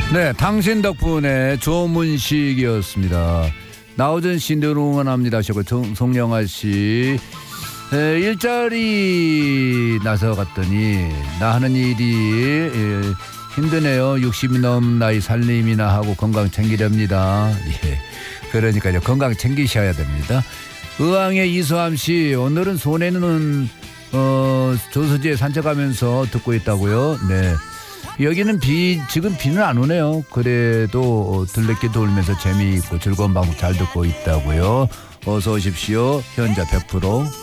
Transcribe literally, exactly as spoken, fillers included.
네, 당신 덕분에 조문식이었습니다. 나오전 씨를 응원합니다 하시고 송영아 씨. 에, 일자리 나서 갔더니 나 하는 일이 에, 힘드네요. 육십이 넘은 나이 살림이나 하고 건강 챙기렵니다. 예, 그러니까요, 건강 챙기셔야 됩니다. 의왕의 이수함 씨, 오늘은 손에는 어, 조수지에 산책하면서 듣고 있다고요. 네, 여기는 비 지금 비는 안 오네요. 그래도 들레길 돌면서 재미있고 즐거운 방송 잘 듣고 있다고요. 어서 오십시오. 현자 백 퍼센트